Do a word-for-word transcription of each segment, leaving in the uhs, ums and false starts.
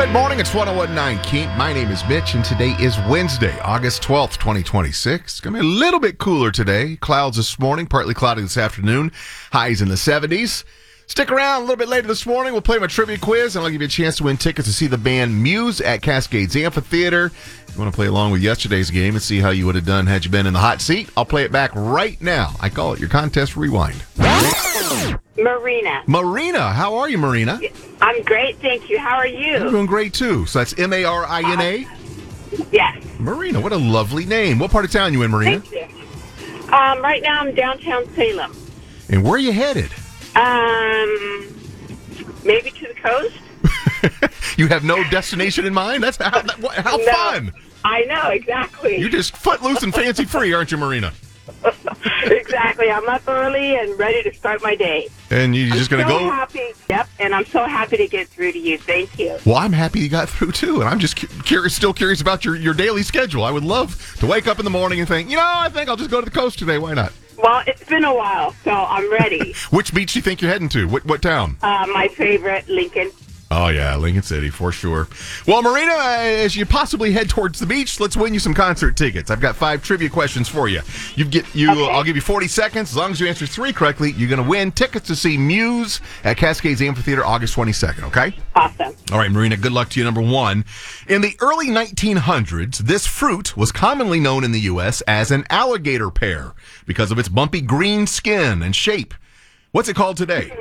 Good morning, it's one oh one point nine Keep. My name is Mitch, and today is Wednesday, August twelfth, twenty twenty-six. It's going to be a little bit cooler today. Clouds this morning, partly cloudy this afternoon. Highs in the seventies. Stick around a little bit later this morning. We'll play my trivia quiz, and I'll give you a chance to win tickets to see the band Muse at Cascades Amphitheater. If you want to play along with yesterday's game and see how you would have done had you been in the hot seat, I'll play it back right now. I call it your contest rewind. Marina. Marina, how are you, Marina? I'm great, thank you. How are I'm you? doing great, too. So that's M A R I N A? Yes. Marina, what a lovely name. What part of town you in, Marina? Thank you. Um, right now I'm downtown Salem. And where are you headed? Um, maybe to the coast? You have no destination in mind? That's how, how No. fun. I know, exactly. You're just footloose and fancy free, aren't you, Marina? Exactly. I'm up early and ready to start my day. And you're just going to so go? happy. Yep, and I'm so happy to get through to you. Thank you. Well, I'm happy you got through, too. And I'm just cu- curious, still curious about your, your daily schedule. I would love to wake up in the morning and think, you know, I think I'll just go to the coast today. Why not? Well, it's been a while, so I'm ready. Which beach do you think you're heading to? What, what town? uh, my favorite, Lincoln. Oh, yeah, Lincoln City, for sure. Well, Marina, as you possibly head towards the beach, let's win you some concert tickets. I've got five trivia questions for you. You get you. Okay. I'll give you forty seconds. As long as you answer three correctly, you're going to win tickets to see Muse at Cascades Amphitheater August twenty-second, okay? Awesome. All right, Marina, good luck to you. Number one. In the early nineteen hundreds, this fruit was commonly known in the U S as an alligator pear because of its bumpy green skin and shape. What's it called today?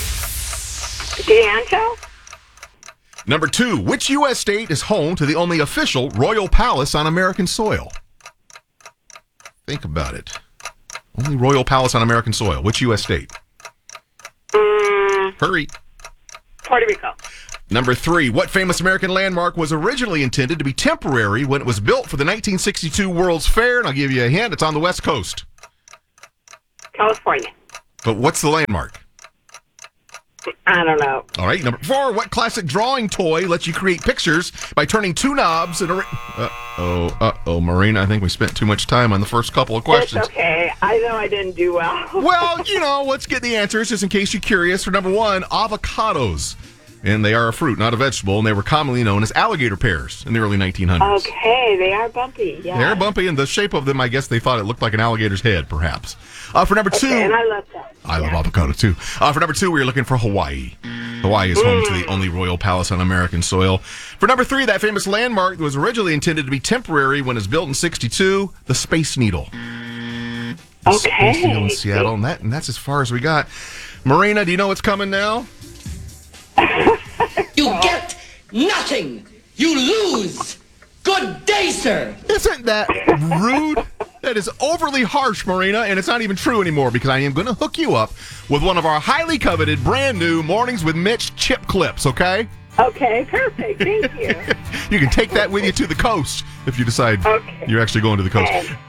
D'Anto? Number two, which U S state is home to the only official royal palace on American soil? Think about it. Only royal palace on American soil. Which U S state? Mm, Hurry. Puerto Rico. Number three, what famous American landmark was originally intended to be temporary when it was built for the nineteen sixty-two World's Fair? And I'll give you a hint. It's on the West Coast. California. But what's the landmark? I don't know. All right, number four, what classic drawing toy lets you create pictures by turning two knobs and a... Ri- uh-oh, uh-oh, Marina, I think we spent too much time on the first couple of questions. It's okay. I know I didn't do well. Well, you know, let's get the answers just in case you're curious. For number one, avocados. And they are a fruit, not a vegetable, and they were commonly known as alligator pears in the early nineteen hundreds. Okay, they are bumpy. Yeah. They're bumpy, and the shape of them, I guess they thought it looked like an alligator's head, perhaps. Uh, for number two... Okay, and I love that. I love Yeah. avocado, too. Uh, for number two, we are looking for Hawaii. Hawaii is home to the only royal palace on American soil. For number three, that famous landmark that was originally intended to be temporary when it was built in sixty-two, the Space Needle. The Okay. Space Needle in Seattle, and, that, and that's as far as we got. Marina, do you know what's coming now? You get nothing. You lose. Good day, sir. Isn't that rude? That is overly harsh, Marina, and it's not even true anymore because I am going to hook you up with one of our highly coveted, brand new Mornings with Mitch chip clips, okay? Okay, perfect. Thank you. You can take that with you to the coast if you decide Okay. you're actually going to the coast. Okay.